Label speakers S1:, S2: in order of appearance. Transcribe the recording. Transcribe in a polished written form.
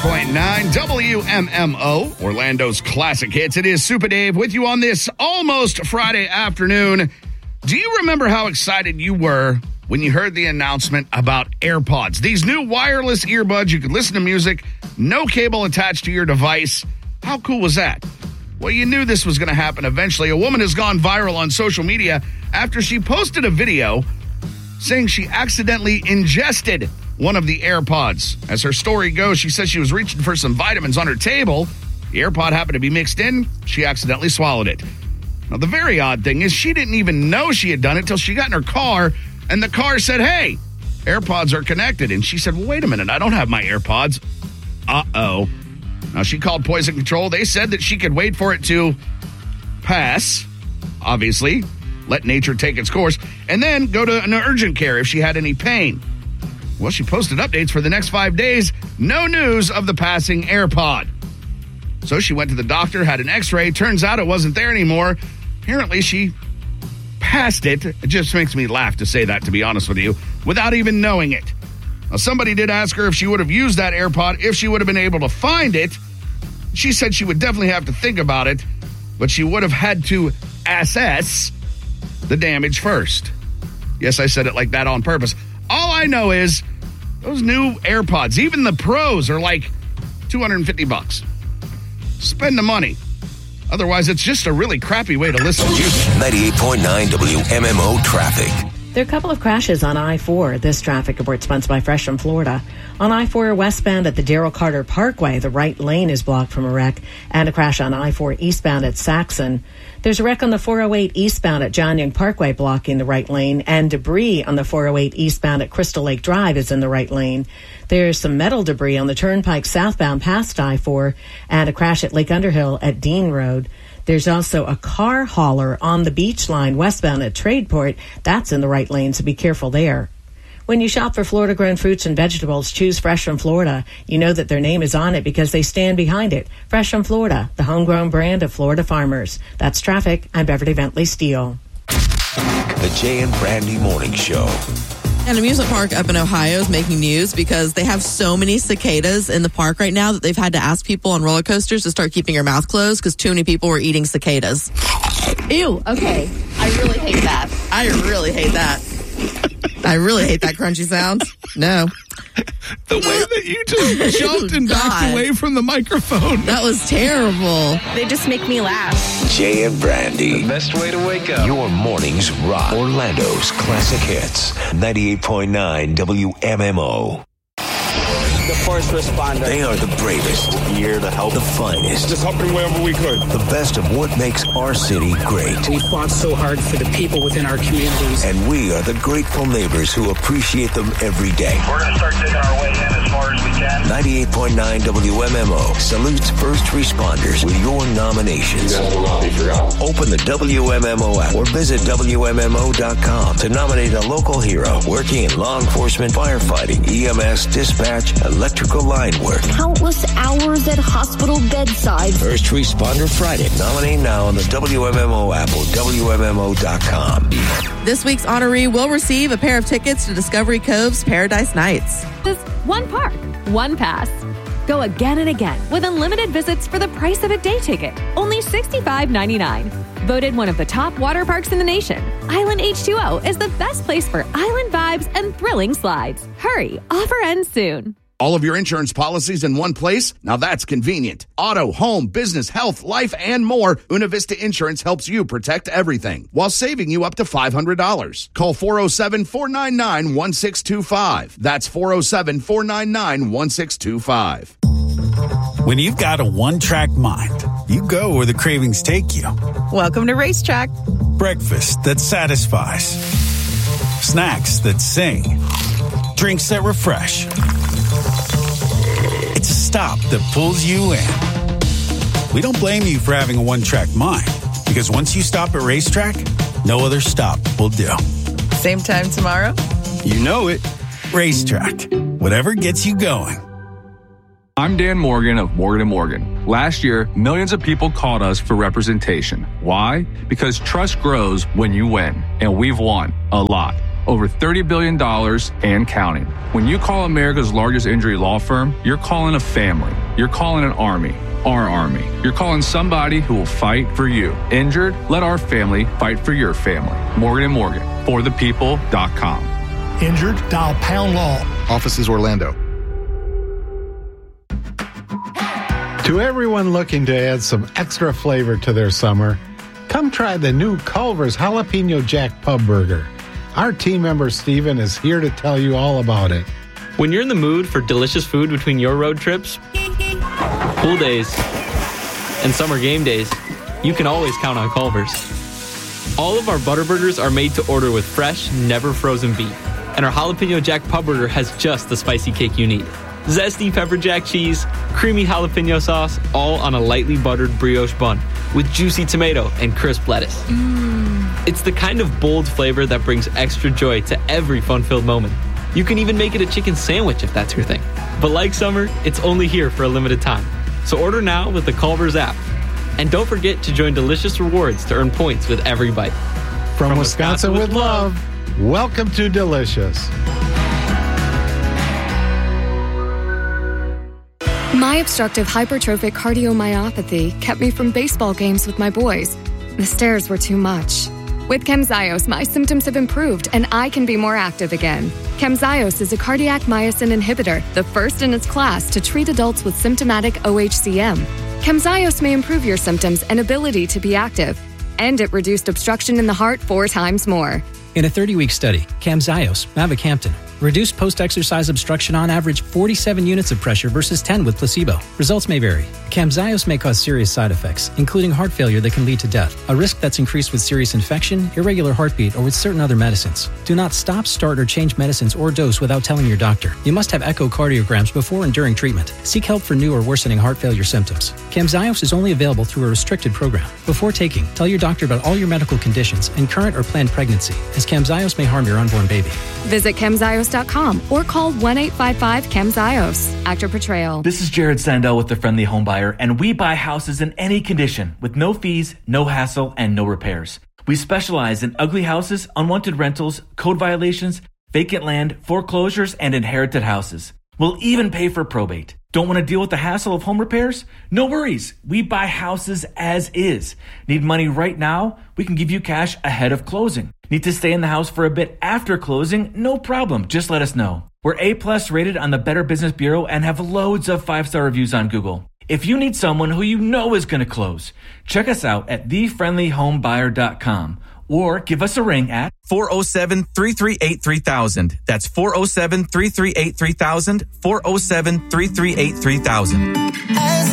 S1: 98.9 WMMO, Orlando's classic hits. It is Super Dave with you on this almost Friday afternoon. Do you remember how excited you were when you heard the announcement about AirPods? These new wireless earbuds, you could listen to music, no cable attached to your device. How cool was that? Well, you knew this was going to happen eventually. A woman has gone viral on social media after she posted a video saying she accidentally ingested one of the AirPods. As her story goes, she says she was reaching for some vitamins on her table. The AirPod happened to be mixed in. She accidentally swallowed it. Now, the very odd thing is she didn't even know she had done it till she got in her car, and the car said, hey, AirPods are connected. And she said, well, wait a minute, I don't have my AirPods. Uh-oh. Now, she called Poison Control. They said that she could wait for it to pass, obviously, let nature take its course, and then go to an urgent care if she had any pain. Well, she posted updates for the next 5 days. No news of the passing AirPod. So she went to the doctor, had an x-ray. Turns out it wasn't there anymore. Apparently, she passed it. It just makes me laugh to say that, to be honest with you, without even knowing it. Now, somebody did ask her if she would have used that AirPod, if she would have been able to find it. She said she would definitely have to think about it, but she would have had to assess the damage first. Yes, I said it like that on purpose. All I know is those new AirPods, even the Pros, are like $250. Spend the money. Otherwise, it's just a really crappy way to listen to music.
S2: 98.9 WMMO traffic.
S3: There are a couple of crashes on I-4. This traffic report sponsored by Fresh from Florida. On I-4 westbound at the Darrell Carter Parkway, the right lane is blocked from a wreck, and a crash on I-4 eastbound at Saxon. There's a wreck on the 408 eastbound at John Young Parkway blocking the right lane, and debris on the 408 eastbound at Crystal Lake Drive is in the right lane. There's some metal debris on the Turnpike southbound past I-4, and a crash at Lake Underhill at Dean Road. There's also a car hauler on the beach line westbound at Tradeport. That's in the right lane, so be careful there. When you shop for Florida-grown fruits and vegetables, choose Fresh from Florida. You know that their name is on it because they stand behind it. Fresh from Florida, the homegrown brand of Florida farmers. That's traffic. I'm Beverly Bentley Steele.
S2: The Jay and Brandy Morning Show.
S4: An amusement park up in Ohio is making news because they have so many cicadas in the park right now that they've had to ask people on roller coasters to start keeping their mouth closed because too many people were eating cicadas.
S5: Ew, okay. I really hate that.
S4: I really hate that. I really hate that crunchy sound. No.
S1: The way that you just jumped and backed away from the microphone.
S4: That was terrible.
S5: They just make me laugh.
S2: Jay and Brandy.
S6: The best way to wake up.
S2: Your mornings rock. Orlando's classic hits. 98.9 WMMO.
S7: The first responder.
S2: They are the bravest.
S7: Here to help.
S2: The finest.
S7: Just helping wherever we could.
S2: The best of what makes our city great.
S8: We fought so hard for the people within our communities.
S2: And we are the grateful neighbors who appreciate them every day.
S9: We're going to start digging our way in as far as we can.
S2: 98.9 WMMO salutes first responders with your nominations.
S10: You guys will not be forgotten.
S2: Open the WMMO app or visit WMMO.com to nominate a local hero working in law enforcement, firefighting, EMS, dispatch, electrical line work.
S11: Countless hours at hospital bedside.
S2: First Responder Friday. Nominate now on the WMMO app or WMMO.com.
S4: This week's honoree will receive a pair of tickets to Discovery Cove's Paradise Nights.
S12: Just one park, one pass. Go again and again with unlimited visits for the price of a day ticket. Only $65.99. Voted one of the top water parks in the nation, Island H2O is the best place for island vibes and thrilling slides. Hurry, offer ends soon.
S1: All of your insurance policies in one place? Now that's convenient. Auto, home, business, health, life, and more. Una Vista Insurance helps you protect everything while saving you up to $500. Call 407-499-1625. That's 407-499-1625.
S13: When you've got a one-track mind, you go where the cravings take you.
S4: Welcome to Racetrack.
S13: Breakfast that satisfies. Snacks that sing. Drinks that refresh. It's a stop that pulls you in. We don't blame you for having a one-track mind, because once you stop at Racetrack, no other stop will do.
S4: Same time tomorrow?
S13: You know it. Racetrack. Whatever gets you going.
S14: I'm Dan Morgan of Morgan & Morgan. Last year, millions of people called us for representation. Why? Because trust grows when you win, and we've won a lot. over $30 billion and counting. When you call America's largest injury law firm, you're calling a family. You're calling an army. Our army. You're calling somebody who will fight for you. Injured? Let our family fight for your family. Morgan & Morgan. ForThePeople.com.
S6: Injured? Dial # law.
S10: Offices Orlando.
S15: To everyone looking to add some extra flavor to their summer, come try the new Culver's Jalapeno Jack Pub Burger. Our team member Steven is here to tell you all about it.
S16: When you're in the mood for delicious food between your road trips, pool days, and summer game days, you can always count on Culver's. All of our butter burgers are made to order with fresh, never frozen beef. And our Jalapeno Jack Pub Burger has just the spicy kick you need. Zesty pepper jack cheese, creamy jalapeno sauce, all on a lightly buttered brioche bun with juicy tomato and crisp lettuce. It's the kind of bold flavor that brings extra joy to every fun-filled moment. You can even make it a chicken sandwich if that's your thing. But like summer, it's only here for a limited time. So order now with the Culver's app. And don't forget to join Delicious Rewards to earn points with every bite.
S15: From Wisconsin with love, welcome to Delicious.
S17: My obstructive hypertrophic cardiomyopathy kept me from baseball games with my boys. The stairs were too much. With Camzyos, my symptoms have improved and I can be more active again. Camzyos is a cardiac myosin inhibitor, the first in its class to treat adults with symptomatic OHCM. Camzyos may improve your symptoms and ability to be active, and it reduced obstruction in the heart 4 times more.
S18: In a 30-week study, Camzyos, mavacamten, reduced post-exercise obstruction on average 47 units of pressure versus 10 with placebo. Results may vary. Camzyos may cause serious side effects, including heart failure that can lead to death, a risk that's increased with serious infection, irregular heartbeat, or with certain other medicines. Do not stop, start, or change medicines or dose without telling your doctor. You must have echocardiograms before and during treatment. Seek help for new or worsening heart failure symptoms. Camzyos is only available through a restricted program. Before taking, tell your doctor about all your medical conditions and current or planned pregnancy, as Camzyos may harm your unborn baby.
S17: Visit Camzyos.com or call 1-855-CAMZYOS. Actor Portrayal.
S19: This is Jared Sandell with The Friendly Home Buyer, and we buy houses in any condition with no fees, no hassle, and no repairs. We specialize in ugly houses, unwanted rentals, code violations, vacant land, foreclosures, and inherited houses. We'll even pay for probate. Don't want to deal with the hassle of home repairs? No worries. We buy houses as is. Need money right now? We can give you cash ahead of closing. Need to stay in the house for a bit after closing? No problem. Just let us know. We're A+ rated on the Better Business Bureau and have loads of 5-star reviews on Google. If you need someone who you know is going to close, check us out at thefriendlyhomebuyer.com or give us a ring at
S20: 407-338-3000. That's 407-338-3000, 407-338-3000.